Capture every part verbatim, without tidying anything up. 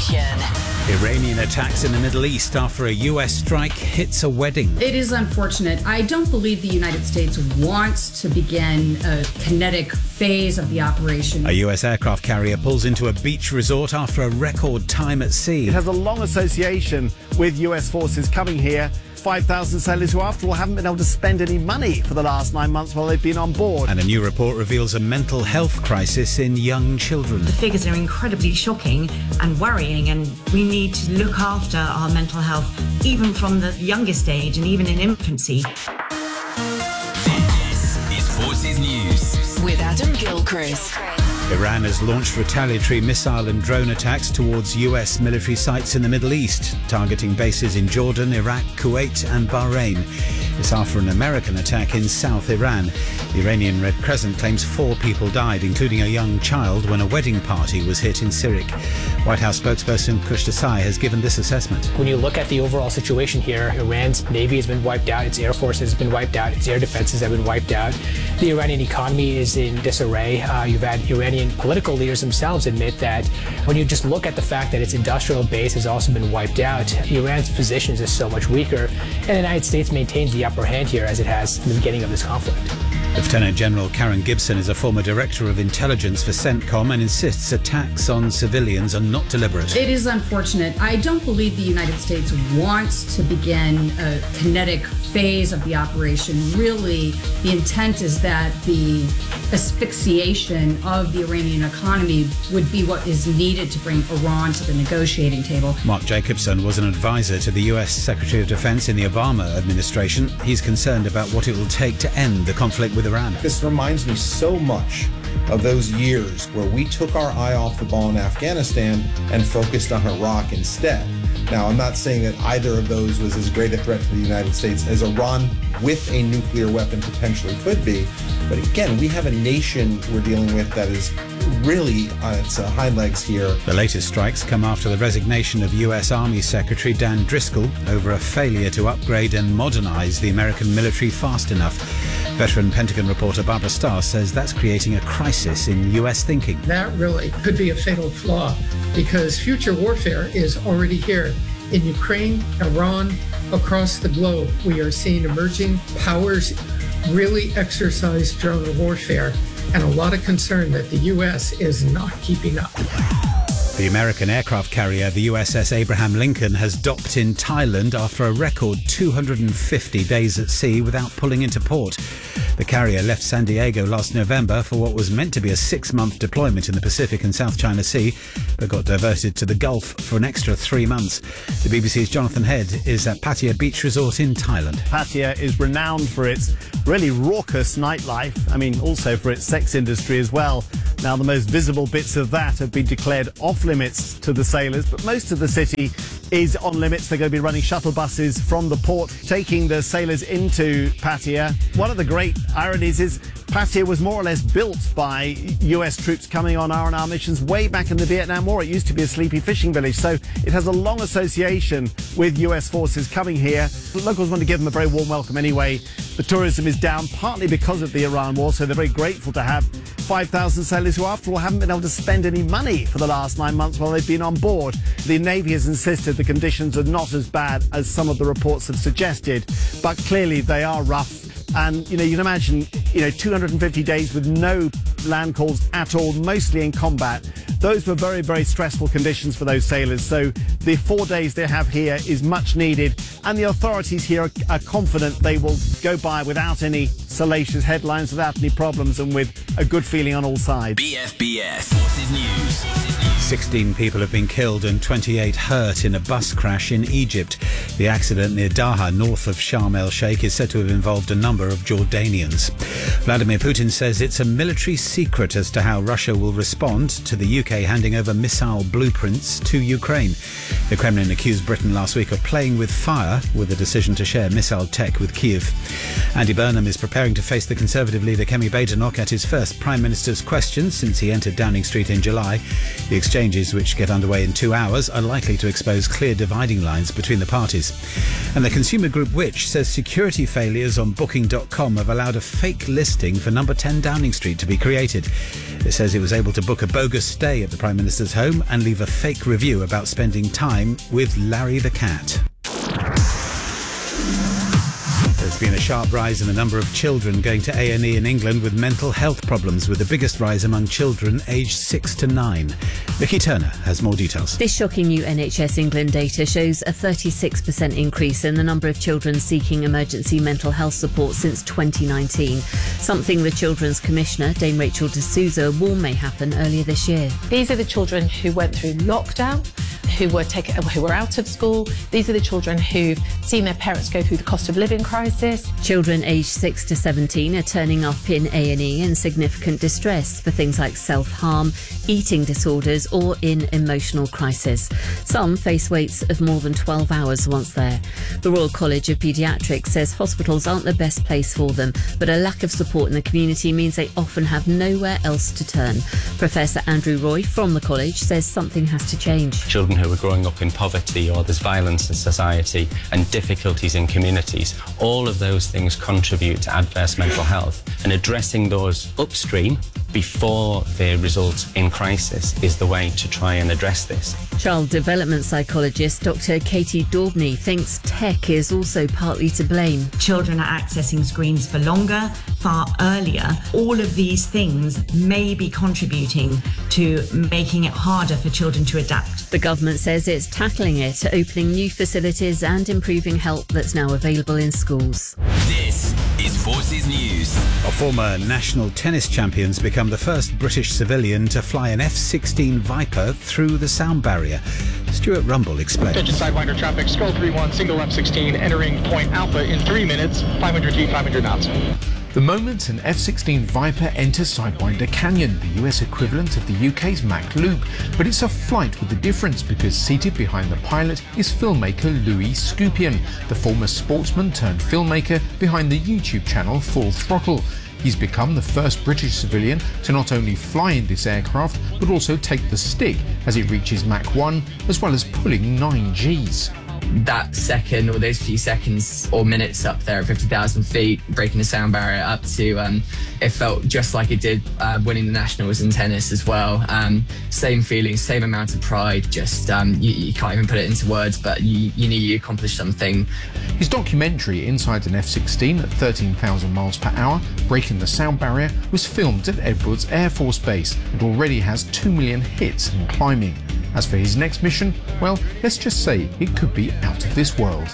Nation. Iranian attacks in the Middle East after a U S strike hits a wedding. It is unfortunate. I don't believe the United States wants to begin a kinetic phase of the operation. A U S aircraft carrier pulls into a beach resort after a record time at sea. It has a long association with U S forces coming here. five thousand sailors who, after all, haven't been able to spend any money for the last nine months while they've been on board. And a new report reveals a mental health crisis in young children. The figures are incredibly shocking and worrying, and we need to look after our mental health, even from the youngest age and even in infancy. This is Forces News with Adam Gilchrist. Iran has launched retaliatory missile and drone attacks towards U S military sites in the Middle East, targeting bases in Jordan, Iraq, Kuwait and Bahrain. It's after an American attack in South Iran. The Iranian Red Crescent claims four people died, including a young child, when a wedding party was hit in Sirik. White House spokesperson Kush Desai has given this assessment. When you look at the overall situation here, Iran's Navy has been wiped out, its Air Force has been wiped out, its air defenses have been wiped out. The Iranian economy is in disarray. Uh, you've had Iranian political leaders themselves admit that when you just look at the fact that its industrial base has also been wiped out, Iran's position is so much weaker, and the United States maintains the upper hand here as it has from the beginning of this conflict. Lieutenant General Karen Gibson is a former director of intelligence for CENTCOM and insists attacks on civilians are not deliberate. It is unfortunate. I don't believe the United States wants to begin a kinetic phase of the operation. Really, the intent is that the asphyxiation of the Iranian economy would be what is needed to bring Iran to the negotiating table. Mark Jacobson was an advisor to the U S Secretary of Defense in the Obama administration. He's concerned about what it will take to end the conflict with Iran. This reminds me so much of those years where we took our eye off the ball in Afghanistan and focused on Iraq instead. Now, I'm not saying that either of those was as great a threat to the United States as Iran with a nuclear weapon potentially could be. But again, we have a nation we're dealing with that is really on its uh, hind legs here. The latest strikes come after the resignation of U S Army Secretary Dan Driscoll over a failure to upgrade and modernize the American military fast enough. Veteran Pentagon reporter Barbara Starr says that's creating a crisis in U S thinking. That really could be a fatal flaw because future warfare is already here. In Ukraine, Iran, across the globe, we are seeing emerging powers really exercise drone warfare, and a lot of concern that the U S is not keeping up. The American aircraft carrier, the U S S Abraham Lincoln, has docked in Thailand after a record two hundred fifty days at sea without pulling into port. The carrier left San Diego last November for what was meant to be a six-month deployment in the Pacific and South China Sea, but got diverted to the Gulf for an extra three months. The B B C's Jonathan Head is at Pattaya Beach Resort in Thailand. Pattaya is renowned for its really raucous nightlife. I mean, also for its sex industry as well. Now, the most visible bits of that have been declared off limits to the sailors, but most of the city is on limits. They're going to be running shuttle buses from the port, taking the sailors into Pattaya. One of the great ironies is Pattaya was more or less built by U S troops coming on R and R missions way back in the Vietnam War. It used to be a sleepy fishing village, so it has a long association with U S forces coming here. The locals want to give them a very warm welcome anyway. The tourism is down partly because of the Iran war, so they're very grateful to have five thousand sailors who, after all, haven't been able to spend any money for the last nine months while they've been on board. The Navy has insisted the conditions are not as bad as some of the reports have suggested, but clearly they are rough. And, you know, you can imagine, you know, two hundred fifty days with no land calls at all, mostly in combat. Those were very, very stressful conditions for those sailors. So the four days they have here is much needed. And the authorities here are, are confident they will go by without any salacious headlines, without any problems, and with a good feeling on all sides. B F B S Forces News. sixteen people have been killed and twenty-eight hurt in a bus crash in Egypt. The accident near Daha, north of Sharm el-Sheikh, is said to have involved a number of Jordanians. Vladimir Putin says it's a military secret as to how Russia will respond to the U K handing over missile blueprints to Ukraine. The Kremlin accused Britain last week of playing with fire with the decision to share missile tech with Kyiv. Andy Burnham is preparing to face the Conservative leader Kemi Badenoch at his first Prime Minister's question since he entered Downing Street in July. The exchanges, which get underway in two hours, are likely to expose clear dividing lines between the parties. And the consumer group Which says security failures on booking dot com have allowed a fake listing for number ten Downing Street to be created. It says it was able to book a bogus stay at the Prime Minister's home and leave a fake review about spending time with Larry the cat. There's been a sharp rise in the number of children going to A and E in England with mental health problems, with the biggest rise among children aged six to nine. Vicky Turner has more details. This shocking new N H S England data shows a thirty-six percent increase in the number of children seeking emergency mental health support since twenty nineteen, something the Children's Commissioner, Dame Rachel D'Souza, warned may happen earlier this year. These are the children who went through lockdown, who were taken, who were out of school. These are the children who've seen their parents go through the cost of living crisis. Children aged six to seventeen are turning up in A and E in significant distress for things like self-harm, eating disorders or in emotional crisis. Some face waits of more than twelve hours once there. The Royal College of Paediatrics says hospitals aren't the best place for them, but a lack of support in the community means they often have nowhere else to turn. Professor Andrew Roy from the college says something has to change. Children who are growing up in poverty, or there's violence in society and difficulties in communities, all of those things contribute to adverse mental health, and addressing those upstream before they result in crisis is the way to try and address this. Child development psychologist Doctor Katie Daubney thinks tech is also partly to blame. Children are accessing screens for longer, far earlier. All of these things may be contributing to making it harder for children to adapt. The government says it's tackling it, opening new facilities and improving help that's now available in schools. This is Forces News. A former national tennis champion's become the first British civilian to fly an F sixteen Viper through the sound barrier. Stuart Rumble explains. Attention Sidewinder traffic, Skull three one, single F sixteen, entering Point Alpha in three minutes, five hundred feet, five hundred knots. The moment an F sixteen Viper enters Sidewinder Canyon, the U S equivalent of the U K's Mach Loop. But it's a flight with a difference, because seated behind the pilot is filmmaker Louis Scupion, the former sportsman turned filmmaker behind the YouTube channel Full Throttle. He's become the first British civilian to not only fly in this aircraft, but also take the stick as it reaches Mach one, as well as pulling nine Gs. That second, or those few seconds or minutes up there at fifty thousand feet, breaking the sound barrier up to, um, it felt just like it did uh, winning the Nationals in tennis as well. Um, same feeling, same amount of pride, just um, you, you can't even put it into words, but you, you knew you accomplished something. His documentary, Inside an F sixteen at thirteen thousand miles per hour, Breaking the Sound Barrier, was filmed at Edwards Air Force Base and already has two million hits and climbing. As for his next mission, well, let's just say it could be out of this world.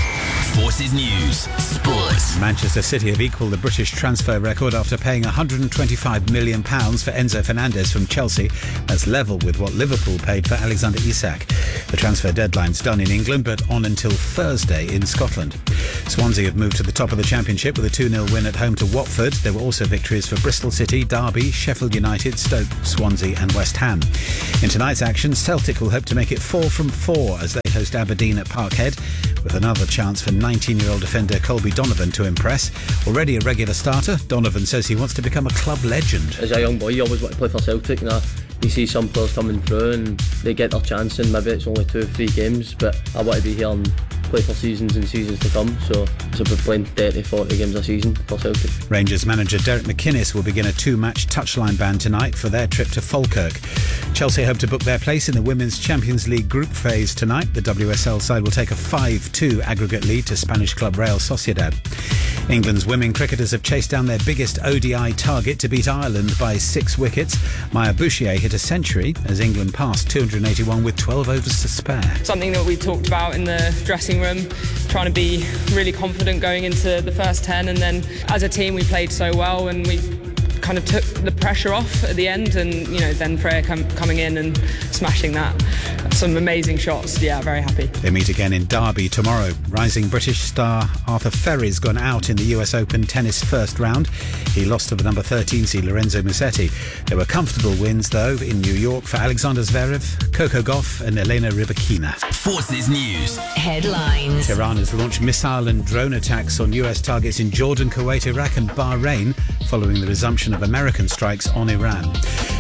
Forces News Sports. Manchester City have equalled the British transfer record after paying one hundred twenty-five million pounds for Enzo Fernandez from Chelsea. That's level with what Liverpool paid for Alexander Isak. The transfer deadline's done in England, but on until Thursday in Scotland. Swansea have moved to the top of the Championship with a two nil win at home to Watford. There were also victories for Bristol City, Derby, Sheffield United, Stoke, Swansea and West Ham. In tonight's action, Celtic will hope to make it four from four as they host Aberdeen at Parkhead, with another chance for nineteen-year-old defender Colby Donovan to impress. Already a regular starter, Donovan says he wants to become a club legend. As a young boy, you always want to play for Celtic. You know, you see some players coming through and they get their chance, and maybe it's only two or three games, but I want to be here and play for seasons and seasons to come, so it's about playing thirty, forty games a season for Celtic. Rangers manager Derek McInnes will begin a two-match touchline ban tonight for their trip to Falkirk. Chelsea hope to book their place in the Women's Champions League group phase tonight. The W S L side will take a five two aggregate lead to Spanish club Real Sociedad. England's women cricketers have chased down their biggest O D I target to beat Ireland by six wickets. Maya Bouchier hit a century as England passed two hundred eighty-one with twelve overs to spare. Something that we talked about in the dressing room, trying to be really confident going into the first ten, and then as a team we played so well and we kind of took the pressure off at the end, and you know then Freya com- coming in and smashing that. Some amazing shots. Yeah, very happy. They meet again in Derby tomorrow. Rising British star Arthur Ferry's gone out in the U S Open tennis first round. He lost to the number thirteen seed Lorenzo Musetti. There were comfortable wins though in New York for Alexander Zverev, Coco Gauff and Elena Rybakina. Forces News Headlines. Iran has launched missile and drone attacks on U S targets in Jordan, Kuwait, Iraq and Bahrain following the resumption of American strikes on Iran.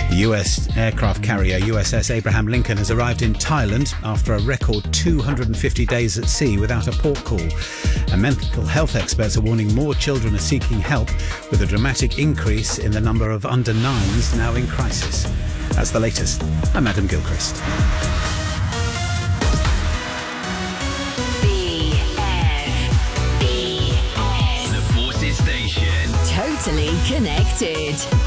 The U S aircraft carrier U S S Abraham Lincoln has arrived in Thailand after a record two hundred fifty days at sea without a port call. And mental health experts are warning more children are seeking help, with a dramatic increase in the number of under nines now in crisis. That's the latest. I'm Adam Gilchrist. The Forces Station. Totally connected.